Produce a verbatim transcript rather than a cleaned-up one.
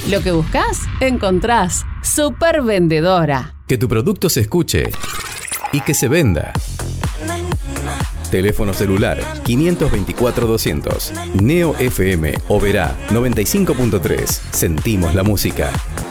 Lo que buscas, encontrás. Super Vendedora. Que tu producto se escuche y que se venda. Teléfono celular quinientos veinticuatro doscientos. Neo F M Oberá noventa y cinco punto tres. Sentimos la música.